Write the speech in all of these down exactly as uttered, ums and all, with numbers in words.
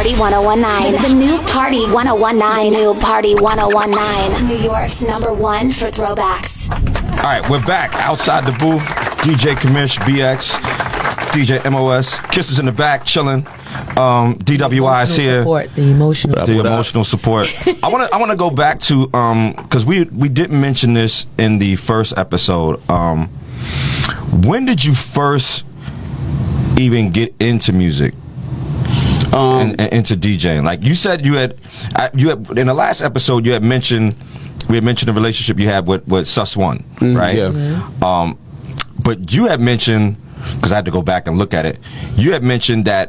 Party one oh one nine. The, the new Party one oh one nine. The new Party one oh one nine. New York's number one for throwbacks. All right, we're back outside the booth. D J Kamish, B X, D J M O S, Kisses in the back, chilling. Um, D W I is here. Support, the emotional, the emotional support. I want to, I want to go back to um, because we we didn't mention this in the first episode. Um, when did you first even get into music? Um, and, and into DJing? Like you said, you had, you had in the last episode, you had mentioned. We had mentioned the relationship you had with, with Sus One, mm, right? Yeah. Mm-hmm. Um, but you had mentioned, because I had to go back and look at it, you had mentioned that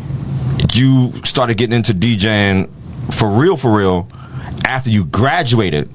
you started getting into DJing for real, for real, after you graduated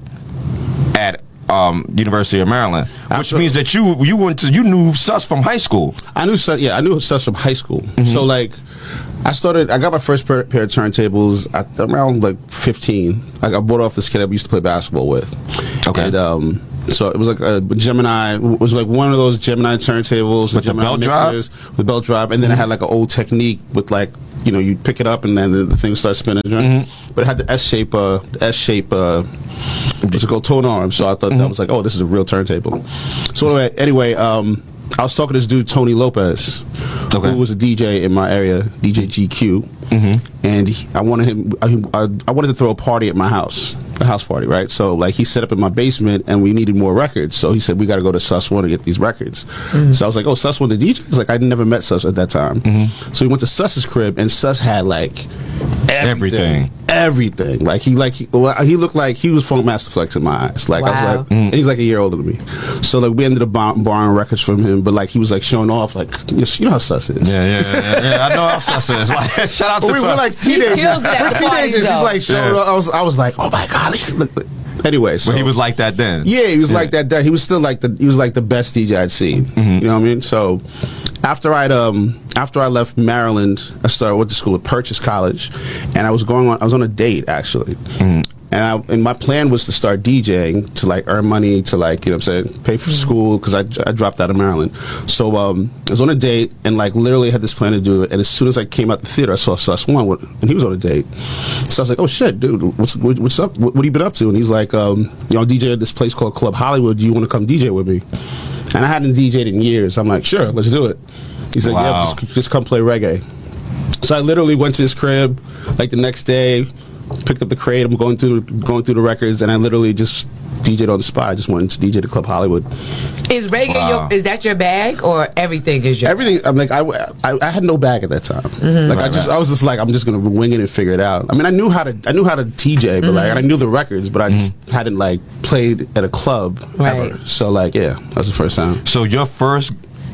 at um, University of Maryland, which Absolutely. means that you you went to you knew Sus from high school. I knew Sus, yeah, I knew Sus from high school. Mm-hmm. So like. I started. I got my first pair, pair of turntables at around like fifteen. I got bought off this kid I used to play basketball with. Okay. And, um, so it was like a Gemini. It was like one of those Gemini turntables with the belt mixers, drive, with belt drive, and then mm-hmm. it had like an old Technique with like you know you pick it up and then the, the thing would start spinning. Mm-hmm. But it had the S shape, uh, the S shape. Uh, what's it called? Tone arm. So I thought mm-hmm. that was like, oh, this is a real turntable. So anyway, anyway. Um, I was talking to this dude, Tony Lopez, okay. who was a D J in my area, D J G Q, mm-hmm. and he, I wanted him. I, I wanted to throw a party at my house, a house party, right? So, like, he set up in my basement, and we needed more records. So he said, "We got to go to Sus One to get these records." Mm-hmm. So I was like, "Oh, Sus One, the D J?" He's like, "I never met Sus at that time." Mm-hmm. So we went to Sus's crib, and Sus had like everything, everything. everything. Like he, like he, he looked like he was Funk Master Flex in my eyes. Like wow. I was like, mm-hmm. and he's like a year older than me. So like we ended up bar- borrowing records from him, but like he was like showing off, like you know how Sus is. Yeah, yeah, yeah. yeah I know how Sus is. Like shout out to we, Sus. We're like teenagers. We're teenagers. He's like showing yeah. up. I was, I was like, oh my god, look. look. Anyway, so but he was like that then. Yeah, he was yeah. like that then. He was still like the he was like the best D J I'd seen. Mm-hmm. You know what I mean? So after I'd um after I left Maryland, I started went to school at Purchase College, and I was going on I was on a date actually. Mm-hmm. And I, and my plan was to start DJing to like earn money to like you know what I'm saying pay for school because I, I dropped out of Maryland. So um, I was on a date and like literally had this plan to do it. And as soon as I came out the theater, I saw Sus One and he was on a date. So I was like, oh shit, dude, what's what's up? What, what have you been up to? And he's like, um, you know, D J at this place called Club Hollywood. Do you want to come D J with me? And I hadn't D J'd in years. I'm like, sure, let's do it. He said, wow. yeah, just, just come play reggae. So I literally went to his crib like the next day. Picked up the crate. I'm going through going through the records, and I literally just D J'd on the spot. I just went to D J to Club Hollywood. Is reggae wow. your, is that your bag or everything is your everything? Bag? I'm like I, I, I had no bag at that time. Mm-hmm. Like right, I just right. I was just like I'm just gonna wing it and figure it out. I mean I knew how to I knew how to T J, but mm-hmm. like I knew the records, but I just mm-hmm. hadn't like played at a club right. ever. So like yeah, that was the first time. So your first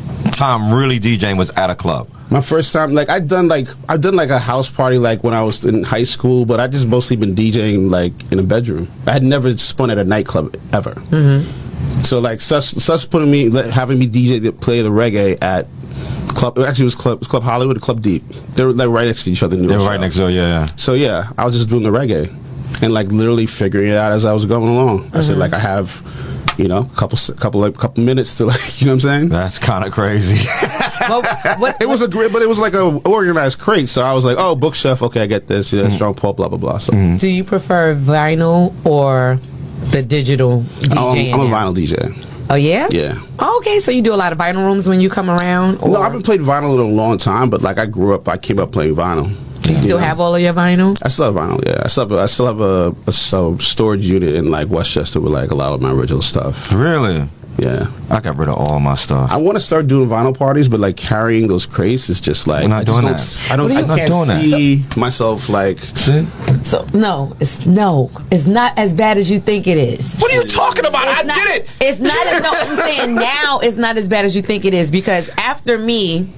time really DJing was at a club. My first time, like I'd done like I've done like a house party like when I was in high school, but I just mostly been DJing like in a bedroom. I had never spun at a nightclub ever. Mm-hmm. So like Sus, Sus putting me having me D J to play the reggae at club. Actually, it was club, it was Club Hollywood, Club Deep. They were like right next to each other. They were right next door, yeah, yeah. So yeah, I was just doing the reggae and like literally figuring it out as I was going along. Mm-hmm. I said like I have. You know, a couple, couple, like, couple minutes to, like, you know what I'm saying? That's kind of crazy. well, what, it was a great, but it was like a organized crate. So I was like, oh, bookshelf, okay, I get this. Yeah, mm-hmm. Strong Paul, blah blah blah. So, mm-hmm. do you prefer vinyl or the digital DJing? I'm, I'm a vinyl D J. Oh yeah? Yeah. Oh, okay, so you do a lot of vinyl rooms when you come around? Or? No, I haven't played vinyl in a long time, but like I grew up, I came up playing vinyl. Do you still you know? have all of your vinyl? I still have vinyl, yeah. I still have a, I still have a, a so storage unit in like Westchester with like a lot of my original stuff. Really? Yeah. I got rid of all my stuff. I want to start doing vinyl parties, but like carrying those crates is just like I'm not I doing just that. I don't. What are you, I not doing that. See myself like. See? So no, it's no, it's not as bad as you think it is. What are you talking about? It's I not, did it. It's not. As, no, I'm saying now it's not as bad as you think it is because after me,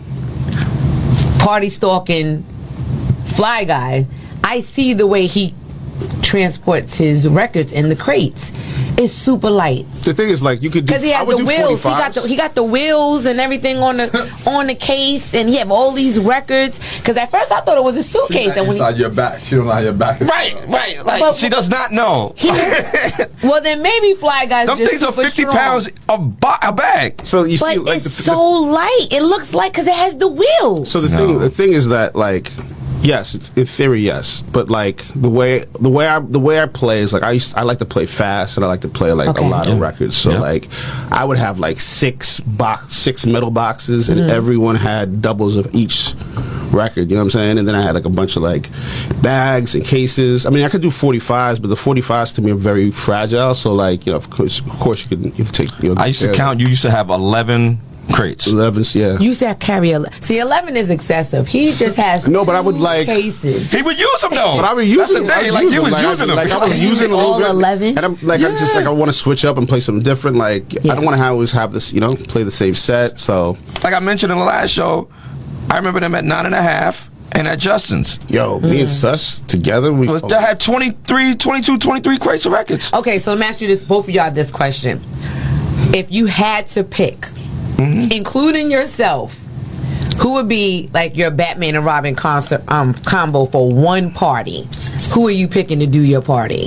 party stalking. Fly Guy, I see the way he transports his records in the crates. It's super light. The thing is, like, you could do because he has the wheels. He got the he got the wheels and everything on the on the case, and he have all these records. Because at first I thought it was a suitcase. She's and when inside he, your back, she don't know how your back is. Right, going. right. Like but, she does not know. He, well, then maybe Fly Guy's Them just things are fifty strong. pounds a, ba- a bag. So you but see, like, it's the, so the, light. It looks like because it has the wheels. So the no. thing, the thing is that like. Yes, in theory, yes. But like the way the way I the way I play is like I used, I like to play fast and I like to play like Okay. a lot of Yeah. records. So Yeah. like I would have like six box six middle boxes and everyone had doubles of each record. You know what I'm saying? And then I had like a bunch of like bags and cases. I mean, I could do forty-fives, but the forty-fives to me are very fragile. So like you know, of course, of course you can you can take. You know, I used to count. You used to have eleven crates. elevens. Yeah. You said carry a. See, eleven is excessive. He just has No, but I would two like- cases. He would use them though. But I was That's using the I thing. was Like using you was like, using I, them. like I was using a little All bit, eleven? and I'm like I just like I want to switch up and play something different. Like Yeah. I don't want to always have this, you know, play the same set. So Like I mentioned in the last show, I remember them at nine and a half and at Justin's. yo, me Mm. and Sus together, we Was- That had twenty-three, twenty-two, twenty-three crates of records. Okay, so let me ask you this, both of y'all, this question. If you had to pick, Mm-hmm. including yourself, who would be like your Batman and Robin concert um, combo for one party? Who are you picking to do your party?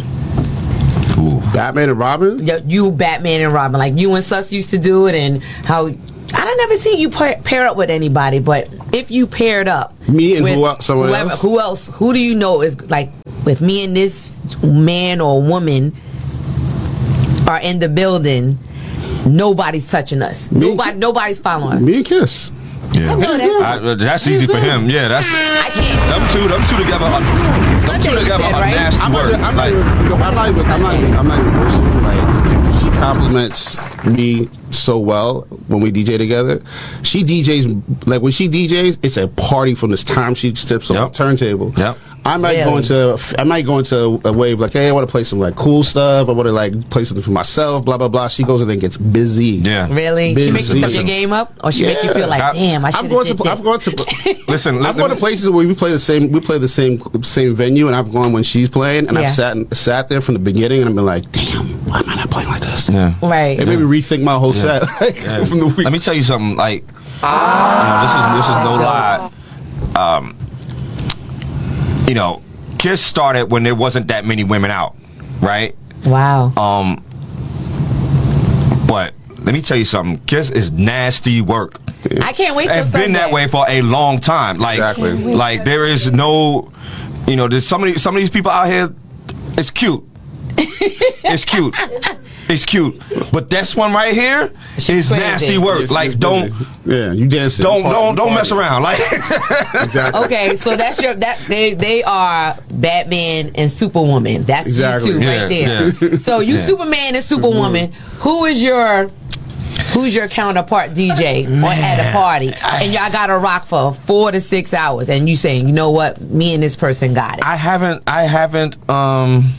Batman and Robin. You, you Batman and Robin, like you and Sus used to do it, and how I don't never see you pair, pair up with anybody, but if you paired up, Me and with who el- someone whoever- else? who else? Who do you know is like with me and this man or woman are in the building? Nobody's touching us. Me and Nobody, Ki- nobody's following us. Me and Kiss. Yeah, know that. I, uh, that's easy for him. Yeah, that's I can't. them two. Them two together. Are, them Sunday two you together said, are right? nasty I'm not, work. even- I'm, not Like, even, yo, I'm not even. I'm not even. I'm not even bullshitting. Like she compliments me so well when we D J together. She D Js like when she D Js, it's a party from this time she steps on Yep. the turntable. Yep. I might go Really? into I might go into a wave like, hey, I want to play some like cool stuff. I want to like play something for myself. Blah blah blah. She goes in there and gets busy. yeah. Really? She makes you Busy. step your game up, or she make you feel like, I- damn, I should I've have gone did to this. I've gone to Listen, I've let gone to me- places where we play the same we play the same same venue, and I've gone when she's playing, and Yeah. I've sat sat there from the beginning, and I've been like, damn, why am I not playing like this? Yeah. Right. It made me rethink my whole set like, Yeah. from the week. Let me tell you something. Like, you know, this is this is no lie. Um, you know, Kiss started when there wasn't that many women out, right? Wow. Um, but let me tell you something. Kiss is nasty work. I can't wait till And been that Sunday. way for a long time. Like, Exactly. Can't wait. like there is no, you know, there's some of these, some of these people out here. It's cute. It's cute. It's cute. But this one right here is crazy. nasty work. It's- like, it's don't, busy. yeah, you dancing. don't, You don't, party, don't you mess party. around. Like, Exactly. Okay, so that's your that they they are Batman and Superwoman. That's Exactly. you two Yeah, right there. yeah. So you Yeah. Superman and Superwoman. Who is your who's your counterpart D J or at a party? And y'all got to rock for four to six hours, and you saying, you know what, me and this person got it. I haven't, I haven't, um,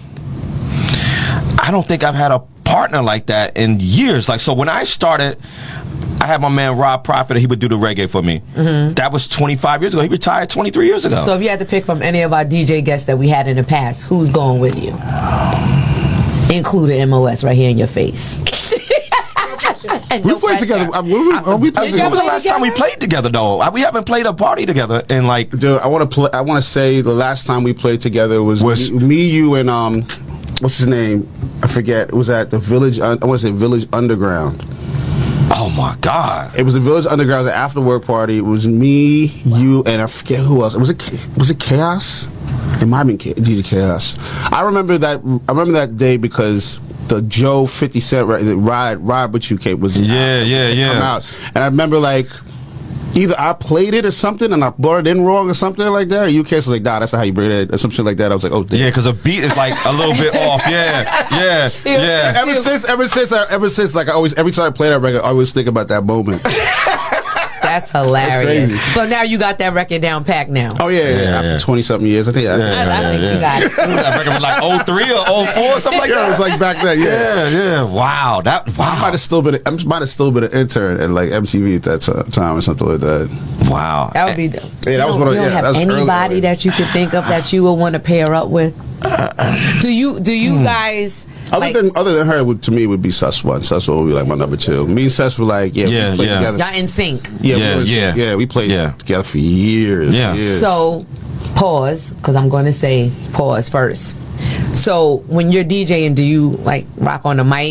I don't think I've had a partner like that in years. Like, so when I started, I had my man Rob Prophet. He would do the reggae for me. That was twenty-five years ago. He retired twenty-three years ago. So if you had to pick from any of our D J guests that we had in the past, who's going with you? Including M O S right here in your face. And We no played pressure. together. I, we, we, oh, we played Did y'all When was the together. last time we played together, though? I- We haven't played a party together in like. Dude, I want to play. I want to say the last time we played together was, Was- me, me, you, and um, what's his name? I forget. It was at the Village. I want to say Village Underground. Oh my God! It was the Village Underground. It was an after work party. It was me, you, and I forget who else. Was it was it Chaos? It might have been Cha- D J Chaos. I remember that. I remember that day because the Joe fifty Cent ri- the ride ride with you came was Yeah, yeah, yeah. come out, and I remember like. Either I played it or something, and I brought it in wrong or something like that. Or you was like, "Nah, that's not how you bring it," or some shit like that. I was like, "Oh, damn." Yeah, because a beat is like a little bit off. Yeah, yeah, yeah. Ever since, ever since, I, ever since, like I always, every time I play that record, I always think about that moment. That's hilarious. crazy. So now you got that record down packed now. Oh yeah, yeah, Yeah, after yeah. twenty something years, I think. I, I, yeah, I think you got it. That record was like oh three or oh four, something like it that. was like back then. Yeah, Yeah, yeah. Wow, that I wow. might have still been, I might have still been an intern at like M T V at that ti- time or something like that. Wow. That would be. that you was don't, one of- you don't yeah, have that was anybody early. that you could think of that you would want to pair up with. Do you? Do you guys? Other like, than other than her, would, to me would be Sus one. Sus one would be like my number two. Me and Sus were like, yeah, Yeah, we played yeah. together. y'all in sync. Yeah, Yeah, we was, yeah. yeah, we played Yeah. together for years. Yeah. years. So, pause, because I'm going to say pause first. So, when you're DJing, do you like rock on the mic,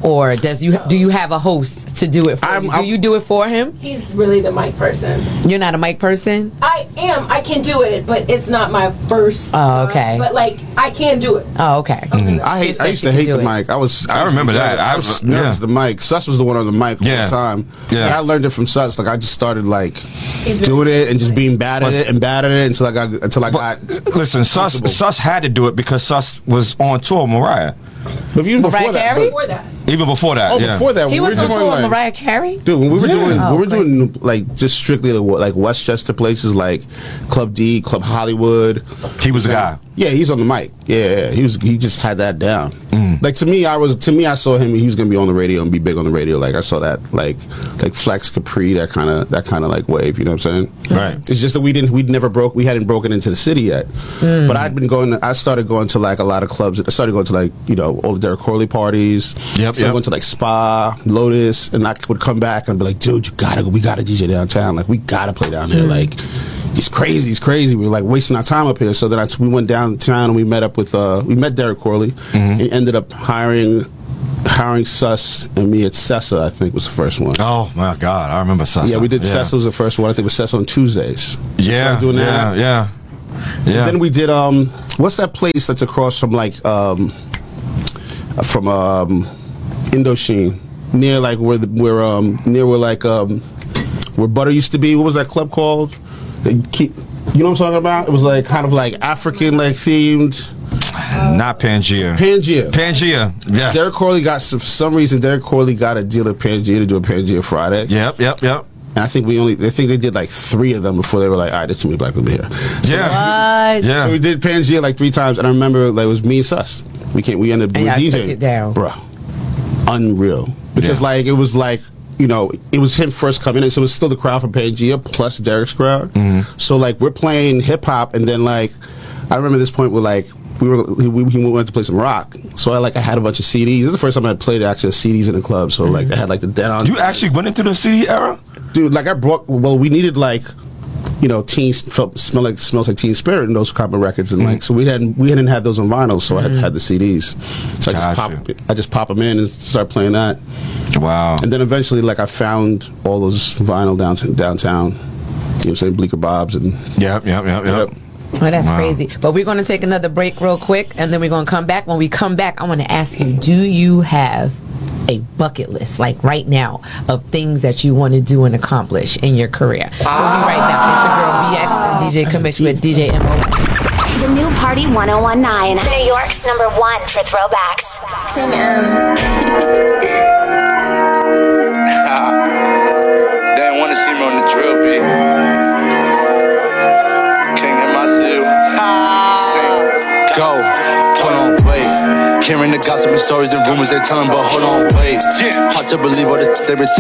or does you do you have a host to do it for I'm- you? Do I'm- you do it for him? He's really the mic person. You're not a mic person. I am. I can do it, but it's not my first. Oh, okay. uh, but like, I can do it. Oh, okay. I hate. I used to hate the mic. I was. I remember that. I I- was nervous. yeah. The mic. Sus was the one on the mic all Yeah. the time. Yeah. And I learned it from Sus. Like I just started like He's doing very- it and just being bad at it and bad at it until I got until I got. Listen, Sus comfortable. Sus had to do it because Sus was on tour with Mariah. But even Mariah before that, Carey? Before that. Even before that. oh, yeah. before that, He we was were on doing tour with like, Mariah Carey. dude, when we were Yeah. doing, Oh, we were crazy. doing like just strictly like, like Westchester places like Club D, Club Hollywood. He was the guy. Yeah, he's on the mic. Yeah, yeah, he was. He just had that down. Mm. Like to me, I was to me, I saw him. He was gonna be on the radio and be big on the radio. Like I saw that, like like Flex Capri, that kind of that kind of like wave. You know what I'm saying? Right. It's just that we didn't. We'd never broke. We hadn't broken into the city yet. Mm. But I'd been going. To, I started going to like a lot of clubs. I started going to like you know all the Derek Corley parties. Yep, So I yep. went to like Spa, Lotus, and I would come back and be like, dude, you gotta go. We gotta D J downtown. Like we gotta play down there. Like. It's crazy. It's crazy. We were like wasting our time up here. So then I, we went downtown and we met up with uh, we met Derek Corley and ended up hiring hiring Sus and me at Cessa. I think was the first one. Oh my God, I remember Sus. Yeah, we did Cessa was the first one. I think it was Cessa on Tuesdays. So we Yeah, started doing yeah, that. yeah, yeah. Then we did um, what's that place that's across from like um, from um, Indochine near like where the where um near where like um where Butter used to be. What was that club called? They keep, you know what I'm talking about? It was like kind of like African like themed. Not Pangea. Pangea. Pangea. Yeah. Derek Corley got for some reason Derek Corley got a deal at Pangea to do a Pangea Friday. Yep. Yep. Yep. And I think we only I think they did like three of them before they were like, all right, there's too many black people here. Yeah. What? Yeah. So we did Pangea like three times, and I remember like it was me and Sus. We can't. We ended up And doing y'all DJing. took it down. Bruh. Unreal. Because Yeah. like it was like you know it was him first coming in, so it was still the crowd from Pangea plus Derek's crowd. Mm-hmm. So like we're playing hip hop, and then like I remember this point where like. We were we, we went to play some rock, so I like I had a bunch of C Ds. This is the first time I had played actually C Ds in the club. So like I had like the Dead on. You actually went into the C D era? Dude, like I brought. Well, we needed like, you know, teen felt smell like smells like Teen Spirit and those kind of records, and like so we hadn't we hadn't had those on vinyl, so I had had the C Ds. So I just Got pop you. I just pop them in and start playing that, Wow. and then eventually like I found all those vinyl downtown downtown. You know what I'm saying? Bleecker Bob's and Yep. Yep. Yep. Yep. Yep. Well, that's Wow. crazy. But we're going to take another break real quick, and then we're going to come back. When we come back, I want to ask you, do you have a bucket list, like right now, of things that you want to do and accomplish in your career? We'll be right back. It's your girl B X and D J Commish with D J M O. The new Party one oh one nine. New York's number one for throwbacks. They didn't want to see me on the drill beat. King and myself. Go, hold on, wait. Hearing the gossip and stories and rumors they telling, but hold on, wait. Hard to believe all the they been